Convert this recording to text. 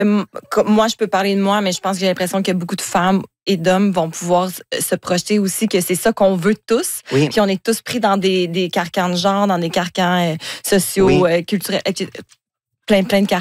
Moi, je peux parler de moi, mais je pense que j'ai l'impression que beaucoup de femmes et d'hommes vont pouvoir se projeter aussi que c'est ça qu'on veut tous. Oui. Puis on est tous pris dans des carcans de genre, dans des carcans sociaux, culturels, plein de carcans.